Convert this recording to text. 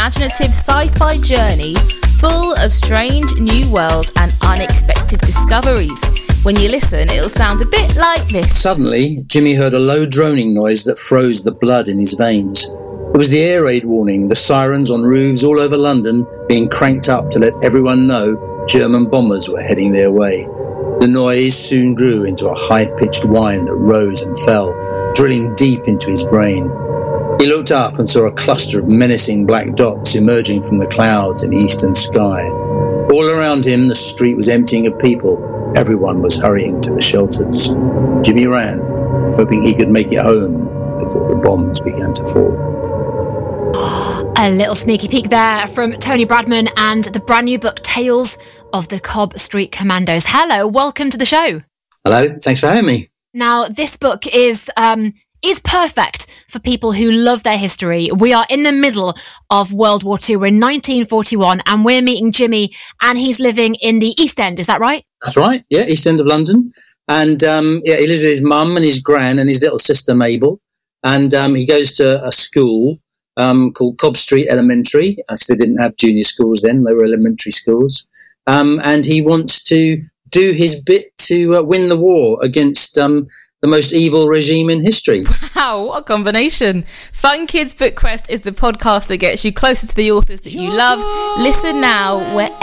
imaginative sci-fi journey full of strange new worlds and unexpected discoveries. When you listen, it'll sound a bit like this. Suddenly, Jimmy heard a low droning noise that froze the blood in his veins. It was the air raid warning, the sirens on roofs all over London being cranked up to let everyone know German bombers were heading their way. The noise soon grew into a high-pitched whine that rose and fell, drilling deep into his brain. He looked up and saw a cluster of menacing black dots emerging from the clouds in the eastern sky. All around him, the street was emptying of people. Everyone was hurrying to the shelters. Jimmy ran, hoping he could make it home before the bombs began to fall. A little sneaky peek there from Tony Bradman and the brand new book, Tales of the Cobb Street Commandos. Hello, welcome to the show. Hello, thanks for having me. Now, this book is perfect for people who love their history. We are in the middle of World War II. We're in 1941 and we're meeting Jimmy and he's living in the East End. Is that right? That's right. Yeah, East End of London. And he lives with his mum and his gran and his little sister Mabel. And he goes to a school called Cobb Street Elementary. Actually, they didn't have junior schools then. They were elementary schools. And he wants to do his bit to win the war against the most evil regime in history. Wow, what a combination. Fun Kids Book Quest is the podcast that gets you closer to the authors that you love. Listen now wherever